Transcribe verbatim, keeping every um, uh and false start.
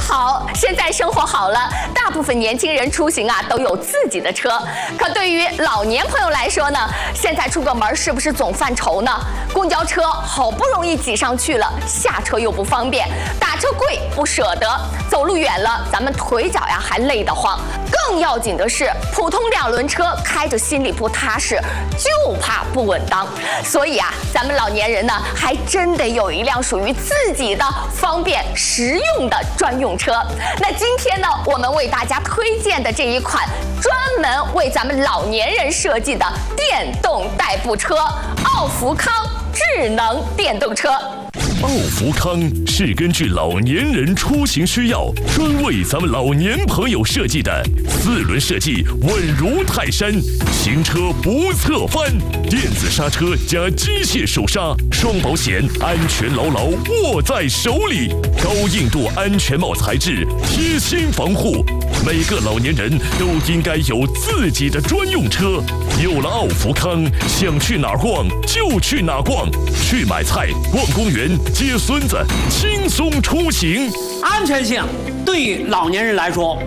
好，现在生活好了，大部分年轻人出行啊都有自己的车。可对于老年朋友来说呢，现在出个门是不是总犯愁呢？公交车好不容易挤上去了，下车又不方便，打车贵不舍得，走路远了咱们腿脚呀还累得慌。更要紧的是，普通两轮车开着心里不踏实，就怕不稳当。所以啊，咱们老年人呢还真得有一辆属于自己的方便实用的专用车。那今天呢，我们为大家推荐的这一款专门为咱们老年人设计的电动代步车——奥福康智能电动车。 奥福康是根据老年人出行需要，专为咱们老年朋友设计的。四轮设计稳如泰山，行车不侧翻，电子刹车加机械手刹，双保险，安全牢牢握在手里。高硬度安全帽材质，贴心防护。每个老年人都应该有自己的专用车。有了奥福康，想去哪儿逛就去哪儿逛，去买菜、逛公园、接孙子，轻松出行。 安全性对于老年人来说